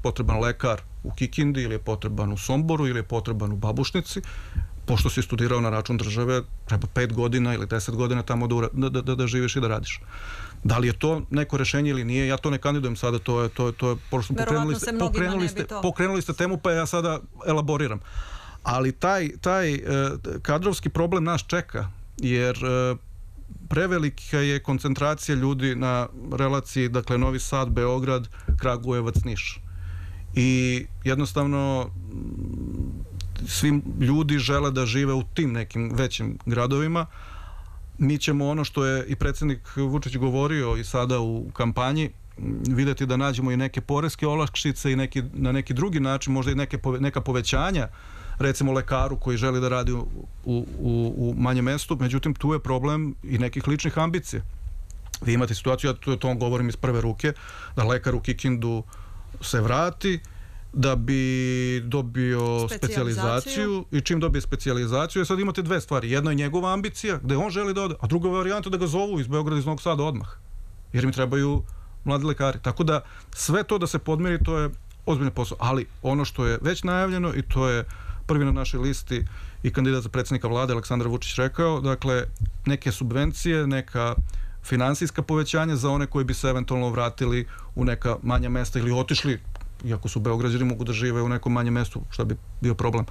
potreban lekar u Kikindi ili je potreban u Somboru ili je potreban u Babušnici, pošto si studirao na račun države, treba 5 godina ili 10 godina tamo da živiš i da radiš. Da li je to neko rešenje ili nije, ja to ne kandidujem sada, to je pošto pokrenuli ste temu, pa ja sada elaboriram. Ali taj kadrovski problem nas čeka, jer prevelika je koncentracija ljudi na relaciji, dakle, Novi Sad, Beograd, Kragujevac, Niš. I jednostavno svi ljudi žele da žive u tim nekim većim gradovima. Mi ćemo ono što je i predsjednik Vučić govorio i sada u kampanji, vidjeti da nađemo i neke poreske olakšice i na neki drugi način, možda i neka povećanja, recimo lekaru koji želi da radi u manjem mestu, međutim tu je problem i nekih ličnih ambicija. Vi imate situaciju, ja to govorim iz prve ruke, da lekar u Kikindu se vrati da bi dobio specijalizaciju i čim dobije specijalizaciju, sad imate dve stvari. Jedna je njegova ambicija, gde on želi da ode, a druga varijanta da ga zovu iz Beograda, iz Novog Sada odmah, jer im trebaju mladi lekari. Tako da sve to da se podmiri, to je ozbiljni posao. Ali ono što je već najavljeno, i to je prvi na našoj listi i kandidat za predsjednika vlade Aleksandar Vučić rekao, dakle, neke subvencije, neka finansijska povećanja za one koji bi se eventualno vratili u neka manja mesta ili otišli, iako su Beograđani, mogu da žive u nekom manjem mestu, što bi bio problem.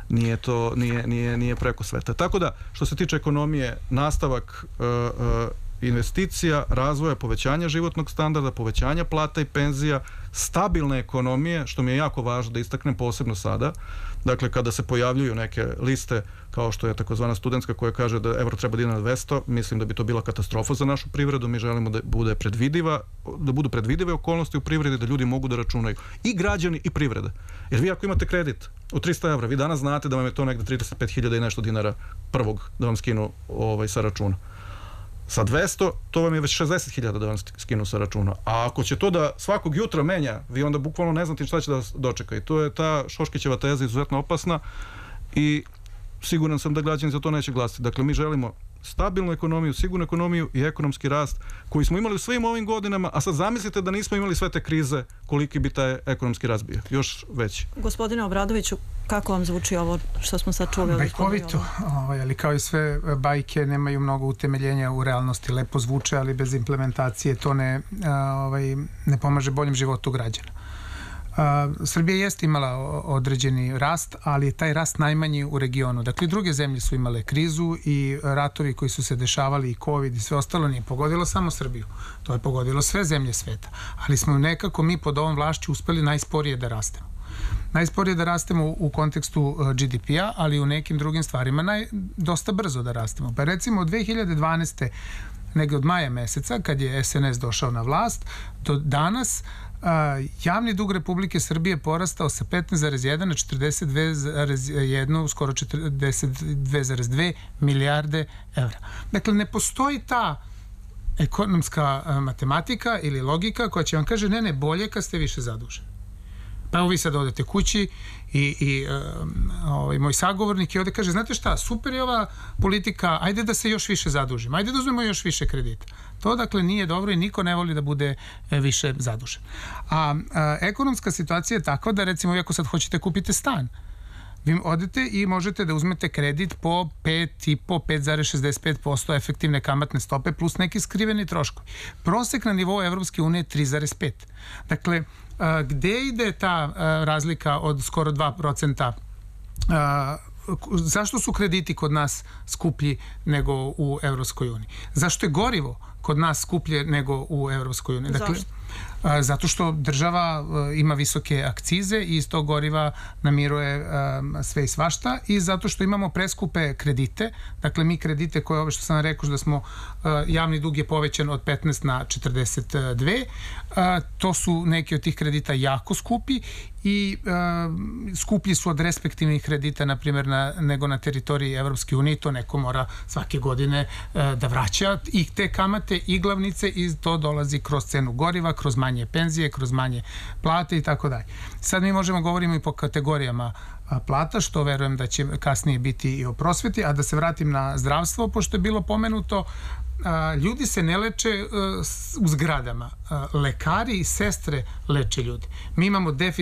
Nije preko sveta. Tako da, što se tiče ekonomije, nastavak investicija, razvoja, povećanja životnog standarda, povećanja plata i penzija, stabilne ekonomije, što mi je jako važno da istaknem posebno sada. Dakle, kada se pojavljuju neke liste, kao što je takozvana studentska koja kaže da evro treba da ide na 200, mislim da bi to bila katastrofa za našu privredu. Mi želimo da budu predvidive okolnosti u privredi, da ljudi mogu da računaju. I građani i privreda. Jer vi ako imate kredit od 300 evra, vi danas znate da vam je to negde 35.000 i nešto dinara prvog da vam skinu sa računa. Sa 200, to vam je već 60.000 da vam skinu sa računa. A ako će to da svakog jutra menja, vi onda bukvalno ne znate šta će da vas dočeka. I to je ta Šoškićeva teza izuzetno opasna i siguran sam da građani za to neće glasiti. Dakle, mi želimo stabilnu ekonomiju, sigurnu ekonomiju i ekonomski rast koji smo imali u svim ovim godinama, a sad zamislite da nismo imali sve te krize, koliki bi taj ekonomski rast bio. Još veći. Gospodine Obradoviću, kako vam zvuči ovo što smo sad čuli? Bajkovito, ali kao i sve bajke nemaju mnogo utemeljenja u realnosti. Lepo zvuče, ali bez implementacije to ne pomaže boljem životu građana. Srbija jeste imala određeni rast, ali je taj rast najmanji u regionu. Dakle, druge zemlje su imale krizu i ratovi koji su se dešavali i COVID i sve ostalo nije pogodilo samo Srbiju. To je pogodilo sve zemlje sveta. Ali smo nekako mi pod ovom vlašću uspeli najsporije da rastemo. Najsporije da rastemo u kontekstu GDP-a, ali u nekim drugim stvarima dosta brzo da rastemo. Pa recimo od 2012. negdje od maja meseca, kad je SNS došao na vlast, do danas javni dug Republike Srbije porastao sa 15,1 na 42,1, skoro 42,2 milijarde evra. Dakle, ne postoji ta ekonomska matematika ili logika koja će vam kaže ne, bolje kad ste više zaduženi. Pa evo vi sad odete kući i moj sagovornik je ovdje kaže, znate šta, super je ova politika, ajde da se još više zadužimo, ajde da uzmemo još više kredita. To dakle nije dobro i niko ne voli da bude više zadužen. A ekonomska situacija je takva da recimo vi ako sad hoćete kupiti stan, vi odete i možete da uzmete kredit po 5,65% efektivne kamatne stope plus neki skriveni troškovi. Prosek na nivou Evropske unije je 3,5. Dakle, gde ide ta razlika od skoro 2%? Zašto su krediti kod nas skuplji nego u Evropskoj uniji? Zašto je gorivo kod nas skuplje nego u Evropskoj uniji? Dakle, zato što država ima visoke akcize i iz tog goriva namiruje sve i svašta i zato što imamo preskupe kredite. Dakle, mi kredite koje, ove što sam rekao, da smo javni dug je povećan od 15 na 42. To su neki od tih kredita jako skupi i skuplji su od respektivnih kredita, na primjer, nego na teritoriji Evropske unije. To neko mora svake godine da vraća i te kamate i glavnice i to dolazi kroz cenu goriva, kroz manje penzije, kroz manje plate i tako dalje. Sad mi možemo govorimo i po kategorijama plata, što verujem da će kasnije biti i o prosveti, a da se vratim na zdravstvo, pošto je bilo pomenuto, ljudi se ne leče u zgradama. Lekari i sestre leče ljudi. Mi imamo deficit